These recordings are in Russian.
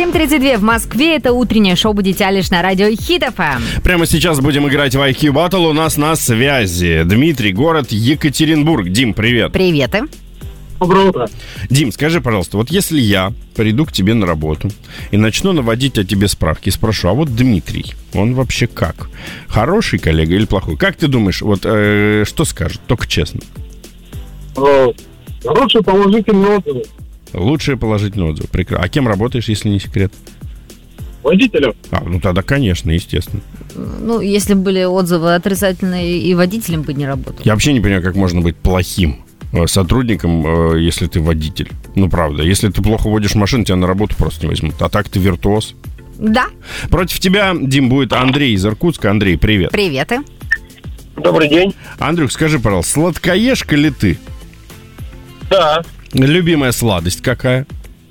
7:32 в Москве. Это утреннее шоу «Будете лишь» на радио Хит FM. Прямо сейчас будем играть в IQ Battle. У нас на связи Дмитрий, город Екатеринбург. Дим, привет. Привет. Доброе утро. Дим, скажи, пожалуйста, вот если я приду к тебе на работу и начну наводить о тебе справки, спрошу, а вот Дмитрий, он вообще как? Хороший коллега или плохой? Как ты думаешь, вот что скажет? Только честно. Хорошие положительные отзывы. Лучшие положительные отзывы. Прекрасно. А кем работаешь, если не секрет? Водителям. Ну тогда, конечно, естественно. Ну, если были отзывы отрицательные, и водителем бы не работал. Я вообще не понимаю, как можно быть плохим сотрудником, если ты водитель. Ну, правда. Если ты плохо водишь машину, тебя на работу просто не возьмут. А так ты виртуоз. Да. Против тебя, Дим, будет Андрей из Иркутска. Андрей, привет. Привет. Добрый день. Андрюх, скажи, пожалуйста, сладкоежка ли ты? Да. Любимая сладость какая?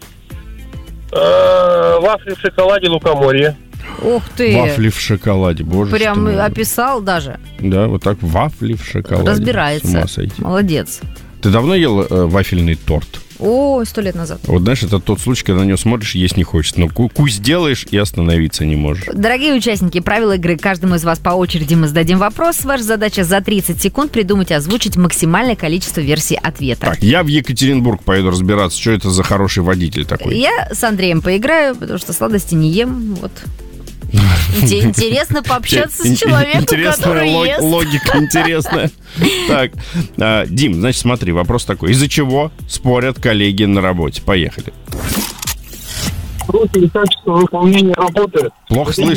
Вафли в шоколаде, лукоморье. Ух ты. Вафли в шоколаде, боже Прям что мой. описал даже. Да, вот так, вафли в шоколаде. Разбирается. С ума сойти. Молодец. Ты давно ел вафельный торт? О, 100 лет назад. Вот знаешь, это тот случай, когда на него смотришь, есть не хочется. Но кусь делаешь и остановиться не можешь. Дорогие участники, правила игры. Каждому из вас по очереди мы зададим вопрос. Ваша задача за 30 секунд придумать и озвучить максимальное количество версий ответа. Так, я в Екатеринбург поеду разбираться, что это за хороший водитель такой. Я с Андреем поиграю, потому что сладости не ем. Вот. Интересно пообщаться с человеком, который ест. Логика интересная. Так, Дим, значит, смотри, вопрос такой. Из-за чего спорят коллеги на работе? Поехали. Сроки и качество выполнения работы. Плохо слышно.